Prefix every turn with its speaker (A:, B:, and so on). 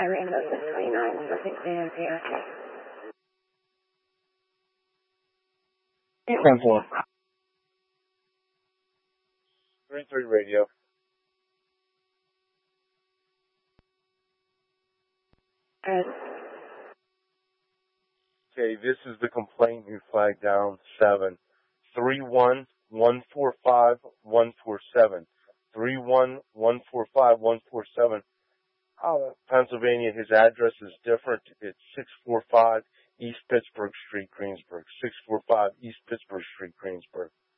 A: Irene Douglas 29, Sussex AMPRK.
B: 814.
C: Green 3 radio. Okay, this is the complaint you flagged down 7. 31145-147. 31145-147. Pennsylvania, his address is different. It's 645 East Pittsburgh Street, Greensburg. 645 East Pittsburgh Street, Greensburg.